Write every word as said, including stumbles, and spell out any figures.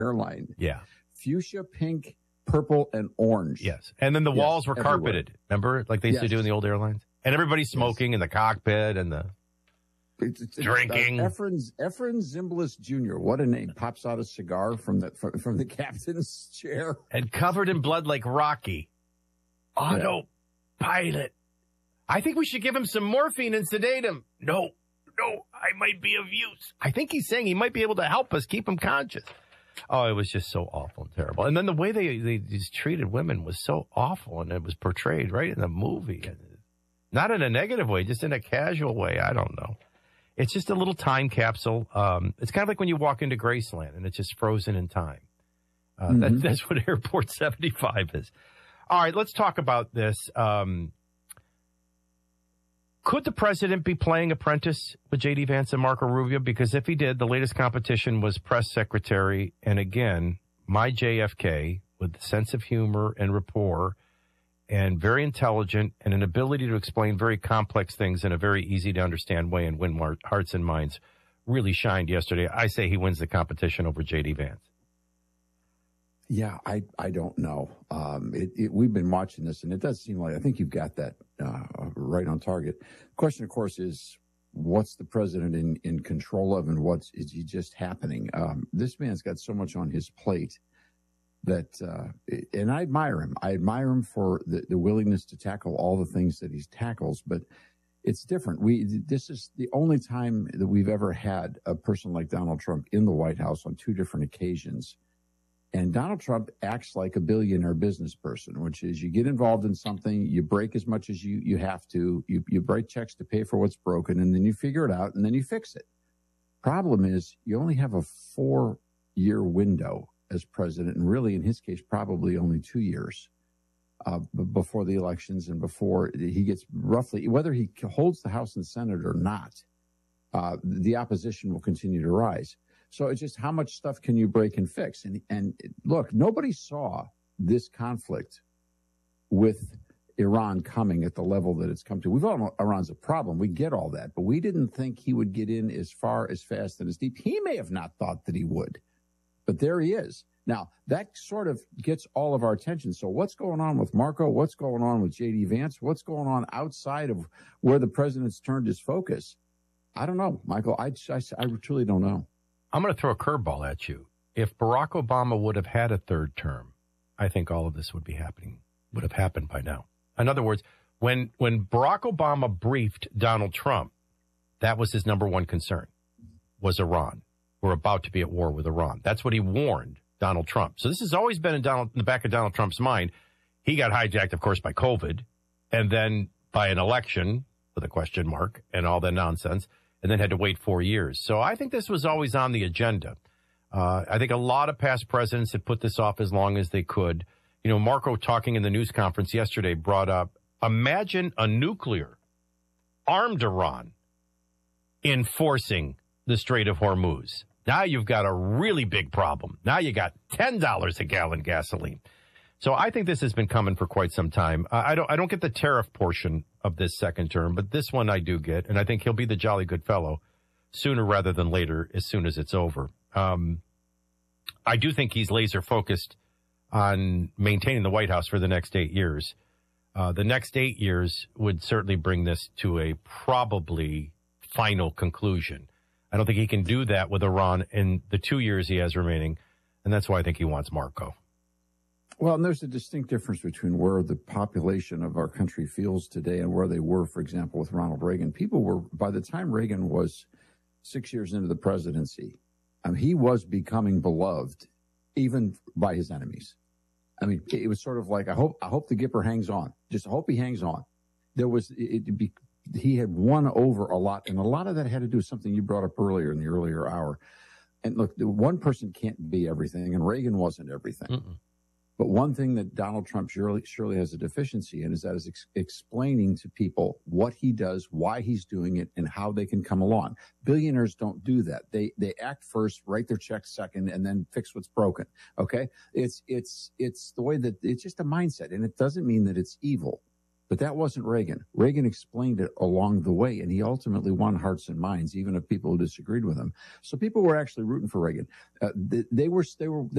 airline. Yeah. Fuchsia, pink, purple, and orange. Yes. And then the yes, walls were everywhere. carpeted. Remember? Like they used yes. to do in the old airlines? And everybody's smoking yes. in the cockpit and the it's, it's, drinking. Uh, Efren, Efren Zimbalist Junior What a name. Pops out a cigar from the from, from the captain's chair. And covered in blood like Rocky. Autopilot. Yeah. I think we should give him some morphine and sedate him. No, no, I might be of use. I think he's saying he might be able to help us keep him conscious. Oh, it was just so awful and terrible. And then the way they, they just treated women was so awful, and it was portrayed right in the movie. Not in a negative way, just in a casual way. I don't know. It's just a little time capsule. Um, it's kind of like when you walk into Graceland, and it's just frozen in time. Uh, mm-hmm. that, that's what Airport seventy-five is. All right, let's talk about this. Um, could the president be playing apprentice with J D. Vance and Marco Rubio? Because if he did, the latest competition was press secretary. And again, my J F K with a sense of humor and rapport and very intelligent and an ability to explain very complex things in a very easy to understand way and win hearts and minds really shined yesterday. I say he wins the competition over J D. Vance. Yeah, I, I don't know. Um, it, it, we've been watching this, and it does seem like I think you've got that uh, right on target. The question, of course, is what's the president in, in control of, and what's is he just happening? Um, this man's got so much on his plate that, uh, and I admire him. I admire him for the, the willingness to tackle all the things that he tackles, but it's different. We this is the only time that we've ever had a person like Donald Trump in the White House on two different occasions. And Donald Trump acts like a billionaire business person, which is you get involved in something, you break as much as you, you have to, you, you write checks to pay for what's broken, and then you figure it out, and then you fix it. Problem is, you only have a four-year window as president, and really, in his case, probably only two years uh, before the elections and before he gets roughly, whether he holds the House and Senate or not, uh, the opposition will continue to rise. So it's just how much stuff can you break and fix? And and look, nobody saw this conflict with Iran coming at the level that it's come to. We've all known Iran's a problem. We get all that. But we didn't think he would get in as far, as fast, and as deep. He may have not thought that he would. But there he is. Now, that sort of gets all of our attention. So what's going on with Marco? What's going on with J D. Vance? What's going on outside of where the president's turned his focus? I don't know, Michael. I, I, I truly don't know. I'm going to throw a curveball at you. If Barack Obama would have had a third term, I think all of this would be happening, would have happened by now. In other words, when when Barack Obama briefed Donald Trump, that was his number one concern, was Iran. We're about to be at war with Iran. That's what he warned Donald Trump. So this has always been in, Donald, in the back of Donald Trump's mind. He got hijacked, of course, by COVID, and then by an election with a question mark and all that nonsense, and then had to wait four years. So I think this was always on the agenda. Uh, I think a lot of past presidents had put this off as long as they could. You know, Marco, talking in the news conference yesterday, brought up, imagine a nuclear armed Iran enforcing the Strait of Hormuz. Now you've got a really big problem. Now you got ten dollars a gallon gasoline. So I think this has been coming for quite some time. I don't I don't get the tariff portion of this second term, but this one I do get, and I think he'll be the jolly good fellow sooner rather than later, as soon as it's over. Um, I do think he's laser focused on maintaining the White House for the next eight years. Uh, the next eight years would certainly bring this to a probably final conclusion. I don't think he can do that with Iran in the two years he has remaining, and that's why I think he wants Marco. Well, and there's a distinct difference between where the population of our country feels today and where they were, for example, with Ronald Reagan. People were, by the time Reagan was six years into the presidency, um, he was becoming beloved, even by his enemies. I mean, it was sort of like, I hope, I hope the Gipper hangs on. Just hope he hangs on. There was, it, it be, he had won over a lot, and a lot of that had to do with something you brought up earlier in the earlier hour. And look, one person can't be everything, and Reagan wasn't everything. Mm-mm. But one thing that Donald Trump surely, surely has a deficiency in is that is ex- explaining to people what he does, why he's doing it, and how they can come along. Billionaires don't do that. They they act first, write their checks second, and then fix what's broken. Okay, it's it's it's the way that it's just a mindset, and it doesn't mean that it's evil. But that wasn't Reagan. Reagan explained it along the way, and he ultimately won hearts and minds, even of people who disagreed with him. So people were actually rooting for Reagan. Uh, they, they were they were.